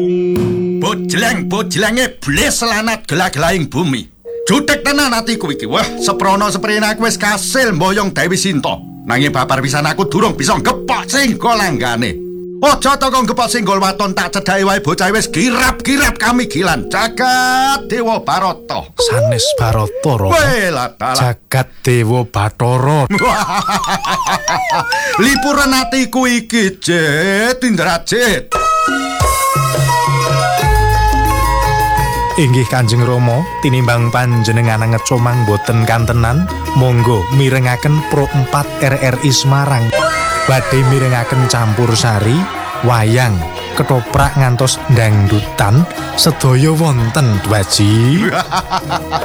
Bojleng-bojlenge bles lanat gelah-gelahing bumi. Jutek tenan atiku iki. Wah, seprono seprene aku wis kasil mboyong Dewi Sinta. Nanging babar pisan aku durung bisa ngepok singgol langgane. Aja to kok ngepok singgol waton tak cedhaki wae bocah wis girap-girap kamigilan. Jagat Dewa Barata. Sanes Barata Rama. Welatala. Jagat Dewa Bathara. Lipuran atiku iki, Jet Indrajit. Inggih Kanjeng Rama, tinimbang panjenengan ngecomang boten kantenan, monggo mirengaken Pro 4 RRI Semarang. Badhe mirengaken campursari, wayang, ketoprak ngantos dangdutan, sedaya wonten Dwaji.